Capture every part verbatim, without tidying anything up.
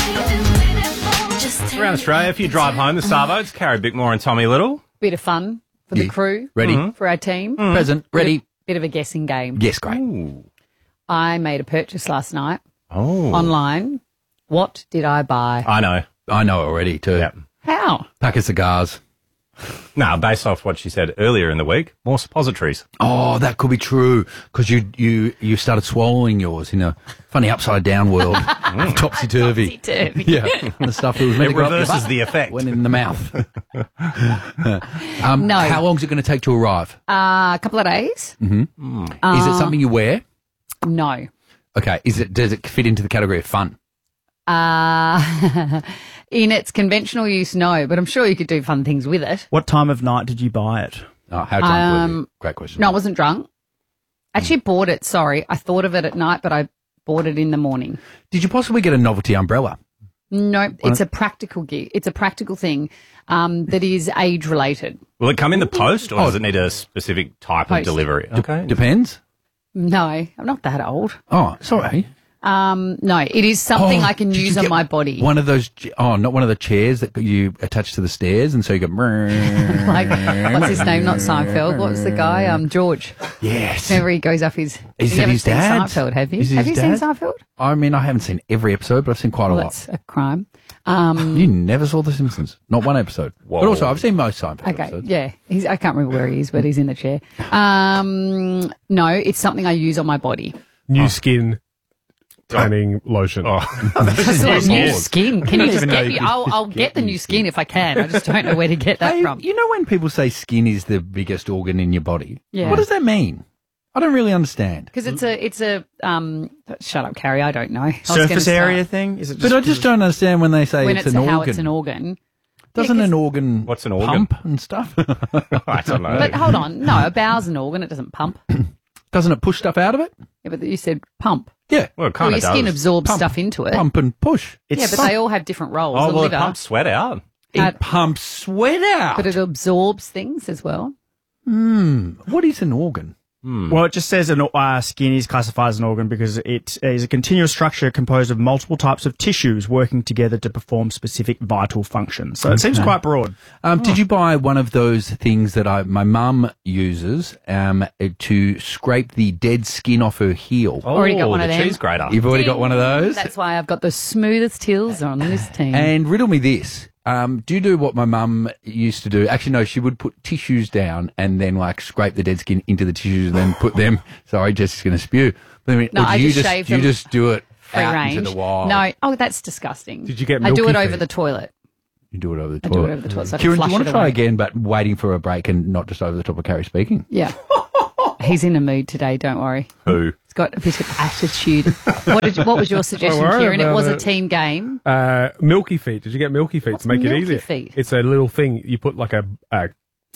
Around Australia, if you drive home, the Savo, it's Carrie Bickmore and Tommy Little. Bit of fun for the Yeah. crew. Ready? Mhm. For our team. Present. Ready? Bit of a guessing game. Yes, great. Ooh. I made a purchase last night Oh. online. What did I buy? I know. I know already too. Yeah. How? Pack of cigars. No, based off what she said earlier in the week, more suppositories. Oh, that could be true because you you you started swallowing yours in a funny upside down world, topsy turvy. Topsy-turvy. Yeah, the stuff that was meant It to go up your reverses butt the effect. went in the mouth. um, No. How long is it going to take to arrive? Uh, a couple of days. Mm-hmm. is it something you wear? No. Okay. Is it? Does it fit into the category of fun? Uh, in its conventional use, no, but I'm sure you could do fun things with it. What time of night did you buy it? Oh, how drunk were you? Um, Great question. No, I wasn't drunk. Actually bought it, sorry. I thought of it at night, but I bought it in the morning. Did you possibly get a novelty umbrella? No, it's a practical gig. It's a practical thing um, that is age related. Will it come in the post, or does it need a specific type Post. of delivery? Okay. Depends. No, I'm not that old. Oh, sorry. Um, no, it is something Oh, I can did you use on get my body. One of those, ch- oh, not one of the chairs that you attach to the stairs, and so you go. Like, what's his name? Not Seinfeld. What's the guy? Um, George. Yes. Whenever he goes up his. Is you that haven't his seen dad? Seinfeld, have you? Is it Have his you seen dad? Seinfeld? I mean, I haven't seen every episode, but I've seen quite Well, a lot. that's a crime. Um, You never saw The Simpsons, not one episode. Whoa. But also, I've seen most Seinfeld okay, episodes. yeah. He's, I can't remember where he is, but he's in the chair. Um, no, it's something I use on my body. New skin tanning lotion. Oh. That's all Yes, new yes. skin. Can you just even know get you me? could I'll, I'll get the new skin if I can. I just don't know where to get that Hey, from. you know when people say skin is the biggest organ in your body? Yeah. What does that mean? I don't really understand. Because it's a, it's a, um, shut up, Carrie, I don't know. I was gonna Surface start. area thing? Is it But I just don't understand when they say When it's, it's, an a, how organ. it's an organ. Doesn't Yeah, 'cause- an organ What's an organ? pump and stuff? I don't know. But hold on, no, a bowel's an organ, it doesn't pump. Doesn't it push stuff out of it? Yeah, but you said pump. Yeah. well, it Well, kind your of skin does. absorbs Pump. stuff into it. Pump and push. yeah, but they all have different roles. Oh, the well, liver, it pumps sweat out. It Had- pumps sweat out. but it absorbs things as well. Hmm. What is an organ? Well, it just says an uh, skin is classified as an organ because it is a continuous structure composed of multiple types of tissues working together to perform specific vital functions. So it seems quite broad. Um, Did you buy one of those things that I my mum uses um, to scrape the dead skin off her heel? Oh, Already got one the of them. cheese grater. You've already got one of those? That's why I've got the smoothest heels on this team. And riddle me this. Um, do you do what my mum used to do? Actually, no, she would put tissues down and then like scrape the dead skin into the tissues and then put them. Sorry, Jessica's going to spew. But, I mean, No, or do I you just shave do you them just do it Free out range. into the wild? No, oh, that's disgusting. Did you get I do milky it over feet? the toilet. You do it over the I toilet. do it over the toilet. So I can Kieran, do flush you want it to try away. again, but waiting for a break and not just over the top of Carrie speaking? Yeah. He's in a mood today, don't worry. Who? He's got a bit of attitude. What did you, what was your suggestion, worry Kieran? It about was a it. team game. Uh, milky feet. Did you get milky feet What's to make it milky easier? feet? It's a little thing you put like a, a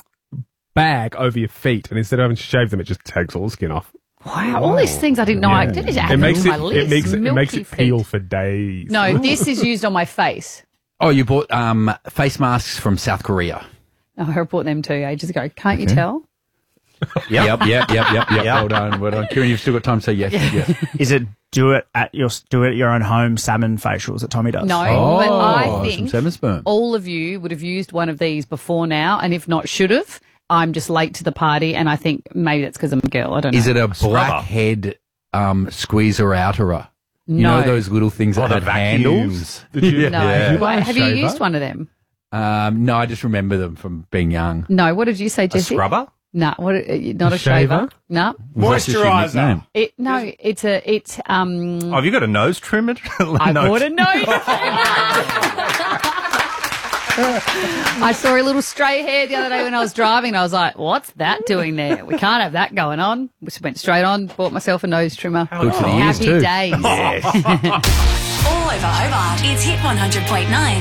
bag over your feet, and instead of having to shave them, it just takes all the skin off. Wow, all these things I didn't know. I did it, It makes on my it. list. It makes it. It Milky makes it feet. peel for days. No, this is used on my face. Oh, you bought um, face masks from South Korea. Oh, I bought them too ages ago. Can't you tell? Yep, yep, yep, yep, yep. Well done, well done. Kieran, you've still got time to say yes, yes. Is it do it at your do it at your own home salmon facials that Tommy does? No, Oh, but I some think seven sperm. all of you would have used one of these before now, and if not, should have. I'm just late to the party, and I think maybe that's because I'm a girl. I don't know. Is it a scrubber. blackhead um, squeezer outerer? You No. know those little things Oh, that the had vacuums. handles? Did you? No. Yeah. you buy a Wait, have you shaver? used one of them? Um, no, I just remember them from being young. No. What did you say, A Jesse? scrubber? No. What? uh, Not a, A shaver. shaver? No. Was that just your Moisturiser. nickname? It no. It's a. It's um. Oh, have you got a nose trimmer? I Nose- bought a nose. I saw a little stray hair the other day when I was driving, and I was like, "What's that doing there? We can't have that going on." Just went straight on, bought myself a nose trimmer. Good for the ears Happy too. days. All over Hobart. It's Hit one hundred point nine